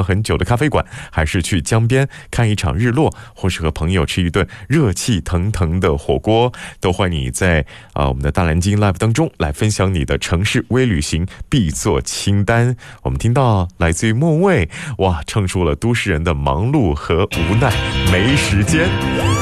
很久的咖啡馆，还是去江边看一场日落，或是和朋友吃一顿热气腾腾的火锅，都欢迎你在我们的大蓝鲸 Live 当中来分享你的城市微旅行必做清单。我们听到来自于莫蔚，哇，唱出了都市人的忙碌和无奈，没时间。